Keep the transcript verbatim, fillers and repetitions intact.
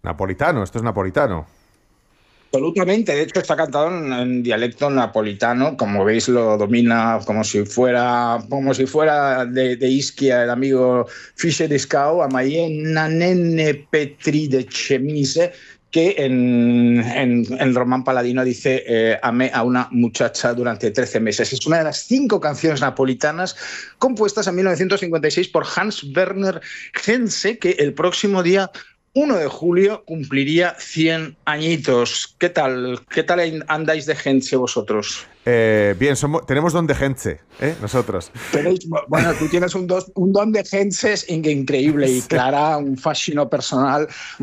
Napolitano, esto es napolitano. Absolutamente, de hecho está cantado en, en dialecto napolitano, como veis lo domina como si fuera, como si fuera de, de Ischia el amigo Fischer Discao, a Mayena Nene Petri de Chemise, que en, en, en Román Paladino dice eh, amé a una muchacha durante trece meses. Es una de las cinco canciones napolitanas compuestas en mil novecientos cincuenta y seis por Hans Werner Henze, que el próximo día uno de julio cumpliría cien añitos. ¿Qué tal? ¿Qué tal andáis de Henze vosotros? Eh, bien, somos, tenemos don de gente, ¿eh? Nosotros. Tenéis, bueno, tú tienes un, dos, un don de Henze increíble y Clara un fascino personal